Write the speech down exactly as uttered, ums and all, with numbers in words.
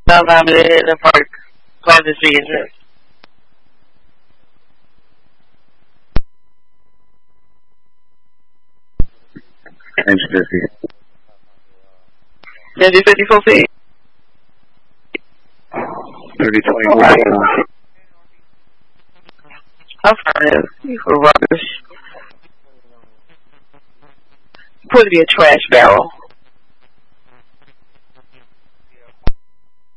Allow me to hit the park. Close the season. Inch fifty. Inch fifty-four feet. Thirty twenty-one. How far is it for rubbish? Put it in a trash barrel.